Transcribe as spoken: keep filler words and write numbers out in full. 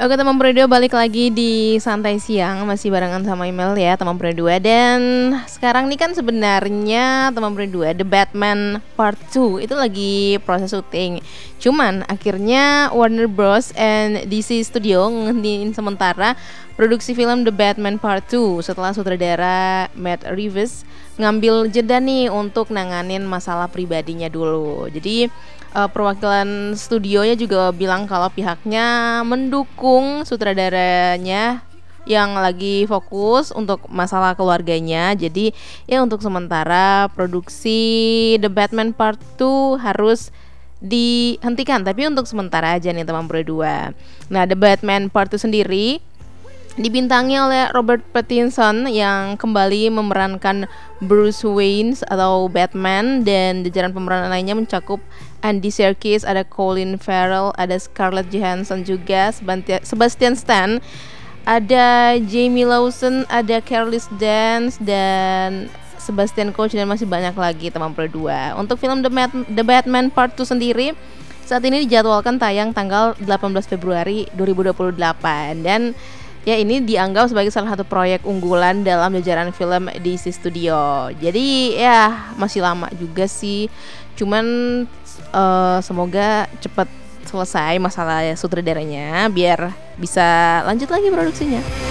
Oke teman Pro dua, balik lagi di Santai Siang. Masih barengan sama Email ya teman Pro dua. Dan sekarang nih kan sebenarnya teman Pro dua, The Batman Part dua itu lagi proses syuting. Cuman akhirnya Warner Bros and D C Studio ngehentiin sementara produksi film The Batman Part dua setelah sutradara Matt Reeves ngambil jeda nih untuk nanganin masalah pribadinya dulu. Jadi uh, perwakilan studionya juga bilang kalau pihaknya mendukung sutradaranya yang lagi fokus untuk masalah keluarganya. Jadi ya untuk sementara produksi The Batman Part dua harus dihentikan, tapi untuk sementara aja nih teman Pro dua. Nah, The Batman Part dua sendiri dibintangi oleh Robert Pattinson yang kembali memerankan Bruce Wayne atau Batman, dan jajaran pemeran lainnya mencakup Andy Serkis, ada Colin Farrell, ada Scarlett Johansson juga, Sebastian Stan, ada Jamie Lawson, ada Charlize Dance, dan Sebastian Coach, dan masih banyak lagi teman Pro dua. Untuk film The, Mat- The Batman Part dua sendiri saat ini dijadwalkan tayang tanggal delapan belas Februari dua ribu dua puluh delapan, dan ya ini dianggap sebagai salah satu proyek unggulan dalam jajaran film D C Studio. Jadi ya masih lama juga sih. Cuman uh, semoga cepat selesai masalah sutradaranya biar bisa lanjut lagi produksinya.